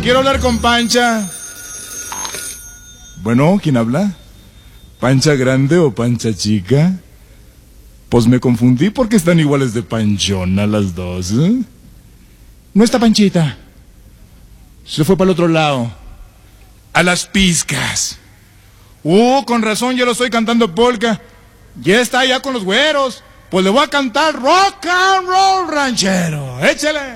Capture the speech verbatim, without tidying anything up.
quiero hablar con Pancha. Bueno, ¿quién habla? ¿Pancha grande o Pancha chica? Pues me confundí porque están iguales de panchona las dos, ¿eh? No está Panchita. Se fue para el otro lado. A las pizcas. Uh, con razón, yo lo estoy cantando polka. Ya está allá con los güeros. Pues le voy a cantar rock and roll ranchero. Échale.